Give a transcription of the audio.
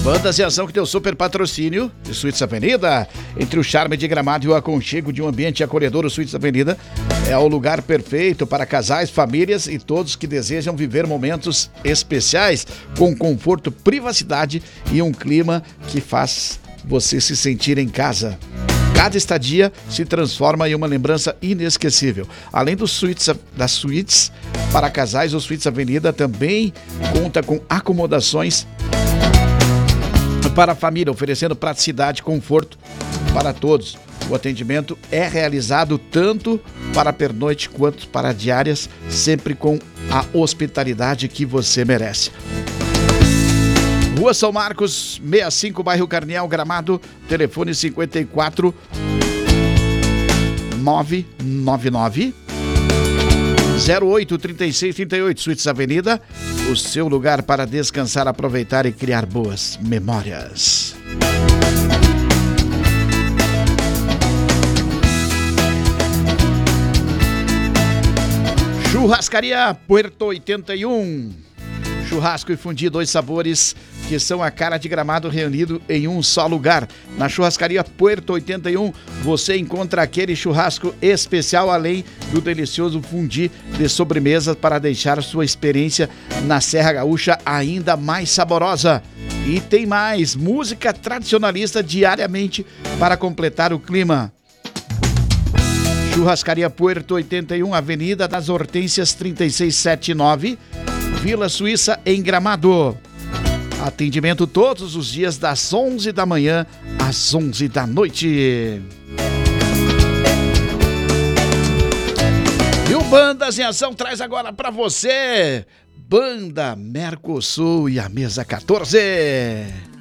Bandas em Ação que tem o super patrocínio de Suítes Avenida. Entre o charme de Gramado e o aconchego de um ambiente acolhedor, o Suítes Avenida é o lugar perfeito para casais, famílias e todos que desejam viver momentos especiais com conforto, privacidade e um clima que faz você se sentir em casa. Cada estadia se transforma em uma lembrança inesquecível. Além das suítes para casais, o Suítes Avenida também conta com acomodações para a família, oferecendo praticidade e conforto para todos. O atendimento é realizado tanto para pernoite quanto para diárias, sempre com a hospitalidade que você merece. Rua São Marcos, 65, bairro Carniel, Gramado, telefone 54 999 08 36 38, Suítes Avenida, o seu lugar para descansar, aproveitar e criar boas memórias. Churrascaria Puerto 81. Churrasco e fundi, 2 sabores que são a cara de Gramado reunido em um só lugar. Na Churrascaria Puerto 81 você encontra aquele churrasco especial, além do delicioso fundi de sobremesa para deixar sua experiência na Serra Gaúcha ainda mais saborosa. E tem mais, música tradicionalista diariamente para completar o clima. Churrascaria Puerto 81, Avenida das Hortênsias 3679, Vila Suíça, em Gramado. Atendimento todos os dias das 11 da manhã às 11 da noite. E o Bandas em Ação traz agora para você Banda Mercosul e a Mesa 14.